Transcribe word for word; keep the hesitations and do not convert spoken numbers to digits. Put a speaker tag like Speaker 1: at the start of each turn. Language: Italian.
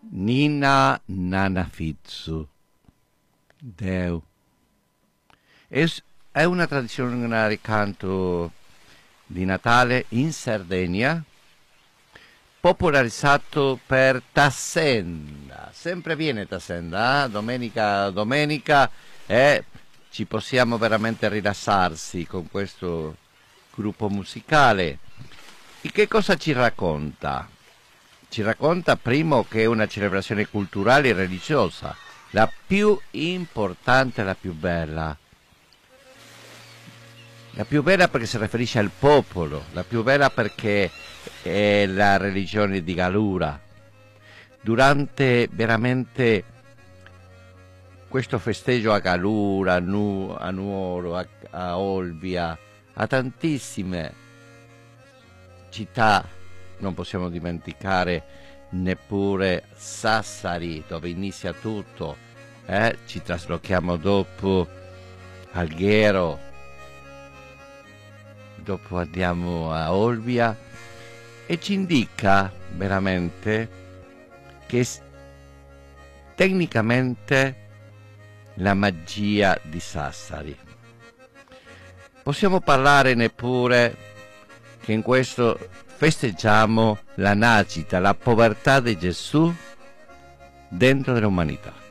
Speaker 1: Nina Nanafitsu. Deu. Es- È una tradizionale canto di Natale in Sardegna, popolarizzato per Tassenda. Sempre viene Tassenda, eh? domenica a domenica, e ci possiamo veramente rilassarsi con questo gruppo musicale. E che cosa ci racconta? Ci racconta primo che è una celebrazione culturale e religiosa, la più importante e la più bella. La più bella perché si riferisce al popolo, la più bella perché è la religione di Galura. Durante veramente questo festeggio a Galura, a, Nu- a Nuoro, a, a Olbia, a tantissime città, non possiamo dimenticare neppure Sassari, dove inizia tutto, eh? Ci traslochiamo dopo Alghero, dopo andiamo a Olbia e ci indica veramente che s- tecnicamente la magia di Sassari. Possiamo parlare neppure che in questo festeggiamo la nascita, la povertà di Gesù dentro dell'umanità.